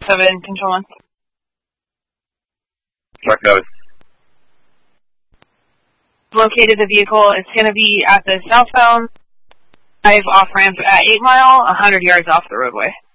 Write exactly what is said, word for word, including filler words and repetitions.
seven, control one. Truck nose. Located the vehicle. It's going to be at the southbound drive off ramp at eight mile, one hundred yards off the roadway.